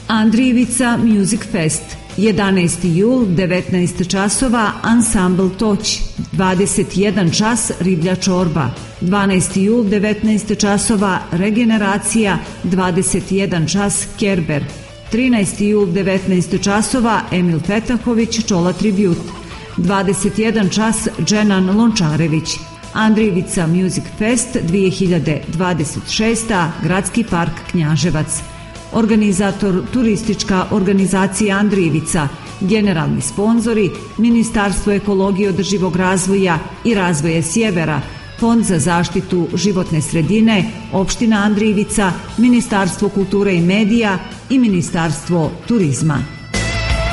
Andrijevica Music Fest, 11. jul, 19 časova, Ansambl Toć, 21 čas, Riblja čorba, 12. jul, 19 časova, Regeneracija, 21 čas, Kerber, 13. jul, 19 časova, Emil Fetahović, Čola Tribute, 21 čas, Dženan Lončarević. Andrijevica Music Fest 2026. Gradski park Knjaževac. Organizator Turistička organizacija Andrijevica. Generalni sponzori Ministarstvo ekologije i održivog razvoja i razvoja Sjevera, Fond za zaštitu životne sredine, Opština Andrijevica, Ministarstvo kulture i medija i Ministarstvo turizma.